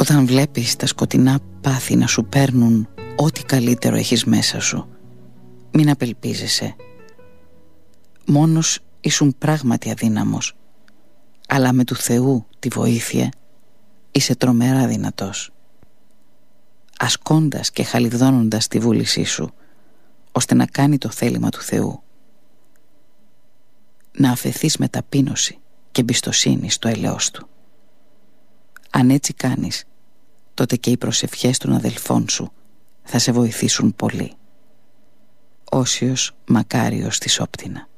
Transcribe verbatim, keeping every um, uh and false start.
Όταν βλέπεις τα σκοτεινά πάθη να σου παίρνουν ό,τι καλύτερο έχεις μέσα σου, μην απελπίζεσαι. Μόνος ήσουν πράγματι αδύναμος, αλλά με του Θεού τη βοήθεια είσαι τρομερά δυνατός. Ασκώντας και χαλιβδώνοντας τη βούλησή σου, ώστε να κάνει το θέλημα του Θεού. Να αφεθείς με ταπείνωση και εμπιστοσύνη στο έλεος Του. Αν έτσι κάνεις, τότε και οι προσευχές των αδελφών σου θα σε βοηθήσουν πολύ. Όσιος Μακάριος της Όπτινα.